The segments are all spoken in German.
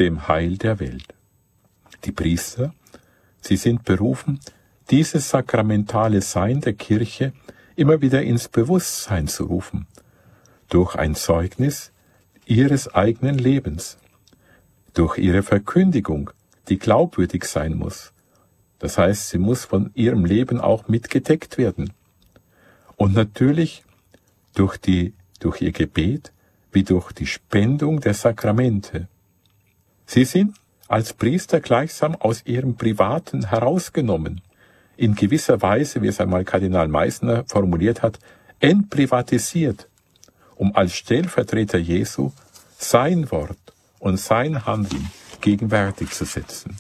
dem Heil der Welt. Die Priester, sie sind berufen, dieses sakramentale Sein der Kirche immer wieder ins Bewusstsein zu rufen, durch ein Zeugnis ihres eigenen Lebens, durch ihre Verkündigung, die glaubwürdig sein muss. Das heißt, sie muss von ihrem Leben auch mitgedeckt werden. Und natürlich durch ihr Gebet wie durch die Spendung der Sakramente. Sie sind als Priester gleichsam aus ihrem Privaten herausgenommen, in gewisser Weise, wie es einmal Kardinal Meissner formuliert hat, entprivatisiert, um als Stellvertreter Jesu sein Wort und sein Handeln gegenwärtig zu setzen.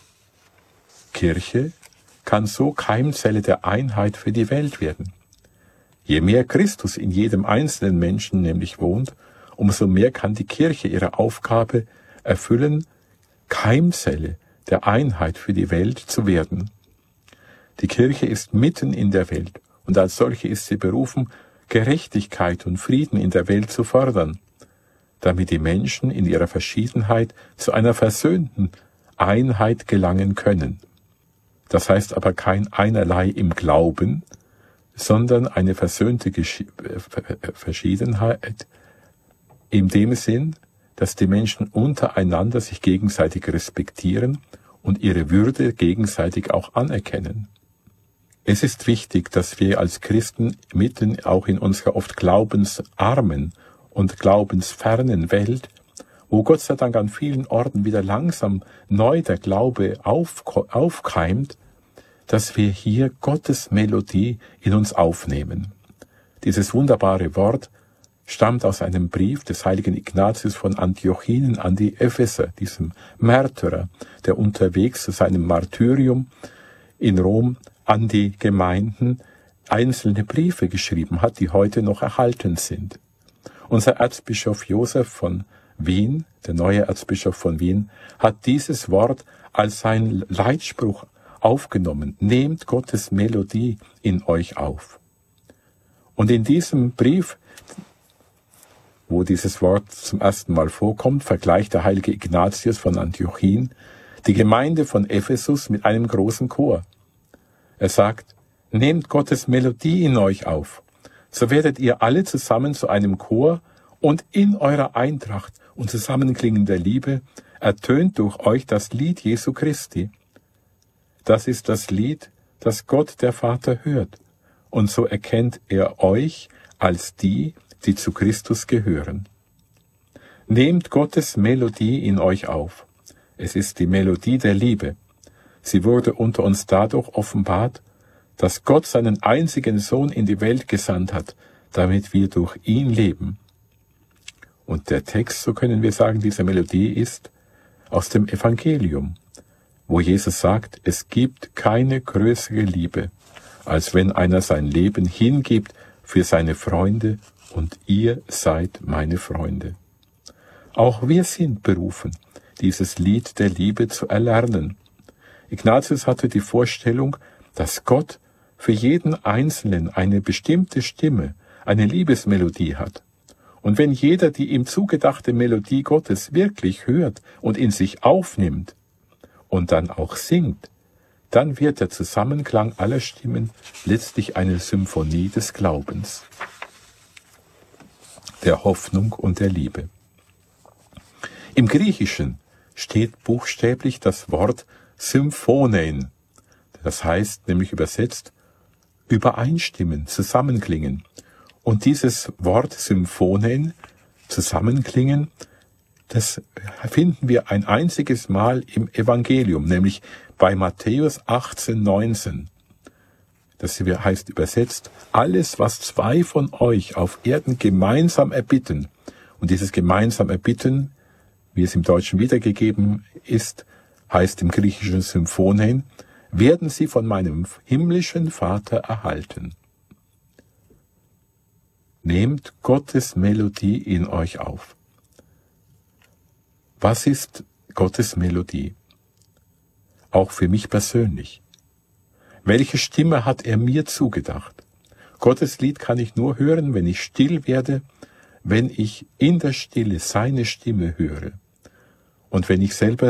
Kirche kann so Keimzelle der Einheit für die Welt werden. Je mehr Christus in jedem einzelnen Menschen nämlich wohnt, umso mehr kann die Kirche ihre Aufgabe erfüllen, Keimzelle der Einheit für die Welt zu werden. Die Kirche ist mitten in der Welt und als solche ist sie berufen, Gerechtigkeit und Frieden in der Welt zu fördern, damit die Menschen in ihrer Verschiedenheit zu einer versöhnten Einheit gelangen können. Das heißt aber kein Einerlei im Glauben, sondern eine versöhnte Verschiedenheit in dem Sinn, dass die Menschen untereinander sich gegenseitig respektieren und ihre Würde gegenseitig auch anerkennen. Es ist wichtig, dass wir als Christen mitten auch in unserer oft glaubensarmen und glaubensfernen Welt, wo Gott sei Dank an vielen Orten wieder langsam neu der Glaube aufkeimt, dass wir hier Gottes Melodie in uns aufnehmen. Dieses wunderbare Wort stammt aus einem Brief des heiligen Ignatius von Antiochien an die Epheser, diesem Märtyrer, der unterwegs zu seinem Martyrium in Rom an die Gemeinden einzelne Briefe geschrieben hat, die heute noch erhalten sind. Unser Erzbischof Josef von Wien, der neue Erzbischof von Wien, hat dieses Wort als sein Leitspruch aufgenommen. Nehmt Gottes Melodie in euch auf. Und in diesem Brief, wo dieses Wort zum ersten Mal vorkommt, vergleicht der heilige Ignatius von Antiochien die Gemeinde von Ephesus mit einem großen Chor. Er sagt, nehmt Gottes Melodie in euch auf, so werdet ihr alle zusammen zu einem Chor und in eurer Eintracht und zusammenklingender Liebe ertönt durch euch das Lied Jesu Christi. Das ist das Lied, das Gott der Vater hört, und so erkennt er euch als die, die zu Christus gehören. Nehmt Gottes Melodie in euch auf. Es ist die Melodie der Liebe. Sie wurde unter uns dadurch offenbart, dass Gott seinen einzigen Sohn in die Welt gesandt hat, damit wir durch ihn leben. Und der Text, so können wir sagen, dieser Melodie ist aus dem Evangelium, wo Jesus sagt, es gibt keine größere Liebe, als wenn einer sein Leben hingibt für seine Freunde, und ihr seid meine Freunde. Auch wir sind berufen, dieses Lied der Liebe zu erlernen. Ignatius hatte die Vorstellung, dass Gott für jeden Einzelnen eine bestimmte Stimme, eine Liebesmelodie hat. Und wenn jeder die ihm zugedachte Melodie Gottes wirklich hört und in sich aufnimmt und dann auch singt, dann wird der Zusammenklang aller Stimmen letztlich eine Symphonie des Glaubens, der Hoffnung und der Liebe. Im Griechischen steht buchstäblich das Wort Symphonein, das heißt nämlich übersetzt übereinstimmen, zusammenklingen. Und dieses Wort Symphonein, zusammenklingen, das finden wir ein einziges Mal im Evangelium, nämlich bei Matthäus 18,19. Das heißt übersetzt, alles, was zwei von euch auf Erden gemeinsam erbitten, und dieses gemeinsam erbitten, wie es im Deutschen wiedergegeben ist, heißt im Griechischen Symphonein, werden sie von meinem himmlischen Vater erhalten. Nehmt Gottes Melodie in euch auf. Was ist Gottes Melodie? Auch für mich persönlich. Welche Stimme hat er mir zugedacht? Gottes Lied kann ich nur hören, wenn ich still werde, wenn ich in der Stille seine Stimme höre. Und wenn ich selber